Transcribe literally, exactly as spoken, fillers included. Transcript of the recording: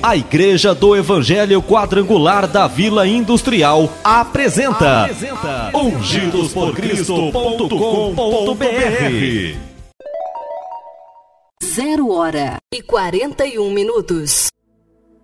A Igreja do Evangelho Quadrangular da Vila Industrial apresenta, apresenta ungidos por cristo ponto com ponto br. Zero hora e quarenta e um minutos.